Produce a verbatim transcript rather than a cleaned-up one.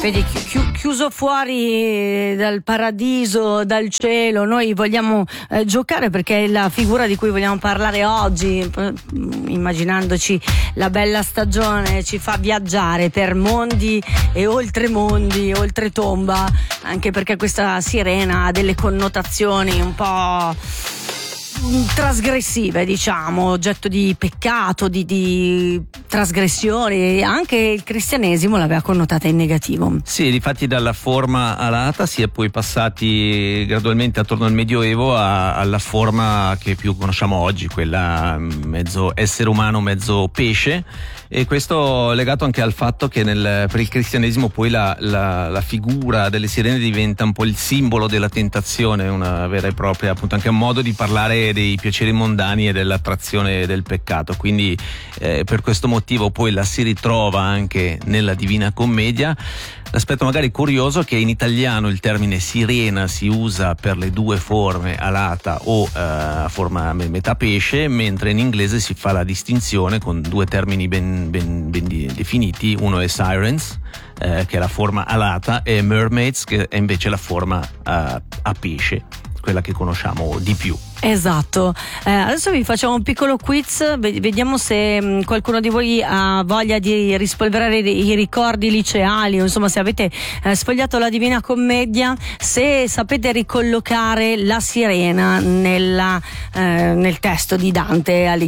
Vedi, chi- chiuso fuori dal paradiso, dal cielo, noi vogliamo eh, giocare, perché è la figura di cui vogliamo parlare oggi, immaginandoci la bella stagione, ci fa viaggiare per mondi e oltre mondi, oltre tomba, anche perché questa sirena ha delle connotazioni un po' trasgressive, diciamo, oggetto di peccato, di, di trasgressioni. Anche il cristianesimo l'aveva connotata in negativo. Sì, difatti dalla forma alata si è poi passati gradualmente attorno al Medioevo a, alla forma che più conosciamo oggi, quella mezzo essere umano, mezzo pesce, e questo legato anche al fatto che nel, per il cristianesimo poi la, la, la figura delle sirene diventa un po' il simbolo della tentazione, una vera e propria, appunto, anche un modo di parlare dei piaceri mondani e dell'attrazione del peccato. Quindi eh, per questo motivo poi la si ritrova anche nella Divina Commedia. L'aspetto magari curioso è che in italiano il termine sirena si usa per le due forme, alata o eh, forma metà pesce, mentre in inglese si fa la distinzione con due termini ben, ben, ben definiti. Uno è sirens, eh, che è la forma alata, e mermaids, che è invece la forma eh, a pesce, quella che conosciamo di più. Esatto, eh, adesso vi facciamo un piccolo quiz, vediamo se mh, qualcuno di voi ha voglia di rispolverare i ricordi liceali, o insomma se avete eh, sfogliato la Divina Commedia, se sapete ricollocare la sirena nella, eh, nel testo di Dante Alighieri.